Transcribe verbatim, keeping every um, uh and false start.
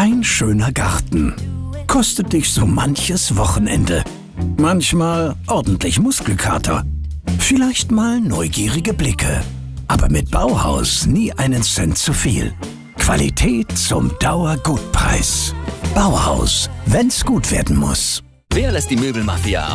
Ein schöner Garten kostet dich so manches Wochenende. Manchmal ordentlich Muskelkater. Vielleicht mal neugierige Blicke. Aber mit Bauhaus nie einen Cent zu viel. Qualität zum Dauergutpreis. Bauhaus, wenn's gut werden muss. Wer lässt die Möbelmafia